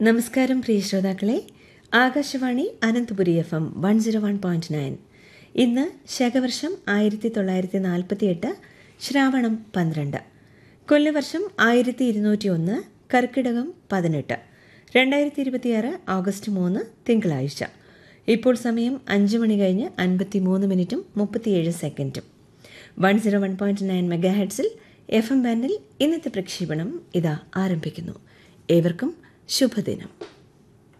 നമസ്കാരം പ്രിയ ശ്രോതാക്കളെ. ആകാശവാണി അനന്തപുരി FM 101.9. ഇന്ന് ശകവർഷം 1948, ശ്രാവണം 12, കൊല്ലവർഷം 1201, കർക്കിടകം 18, 2026 ഓഗസ്റ്റ് 3 തിങ്കളാഴ്ച. ഇപ്പോൾ സമയം 5 മണി കഴിഞ്ഞ് 53 മിനിറ്റും 37 സെക്കൻഡും. 101.9 മെഗാഹെർട്സിൽ FM ബാൻഡിൽ ഇന്നത്തെ പ്രക്ഷേപണം ഇതാ ആരംഭിക്കുന്നു. ഏവർക്കും ശുഭദിനം.